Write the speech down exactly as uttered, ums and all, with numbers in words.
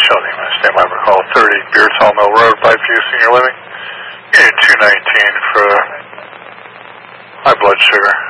Sheldon, stand by for call thirty, Beards Hall Mill Road, Bikeview Senior Living. Unit two nineteen for high blood sugar.